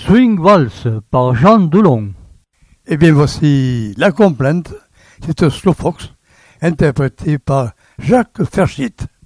Swing Waltz par Jean Doulon. Eh bien voici La Complainte, c'est un slow fox interprété par Jacques Ferchit.